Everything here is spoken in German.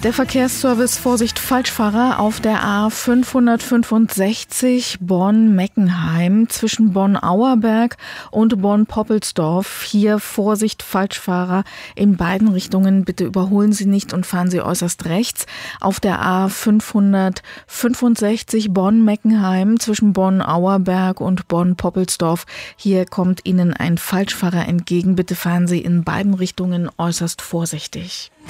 Der Verkehrsservice Vorsicht Falschfahrer auf der A 565 Bonn-Meckenheim zwischen Bonn-Auerberg und Bonn-Poppelsdorf. Hier Vorsicht Falschfahrer in beiden Richtungen. Bitte überholen Sie nicht und fahren Sie äußerst rechts. Auf der A 565 Bonn-Meckenheim zwischen Bonn-Auerberg und Bonn-Poppelsdorf. Hier kommt Ihnen ein Falschfahrer entgegen. Bitte fahren Sie in beiden Richtungen äußerst vorsichtig.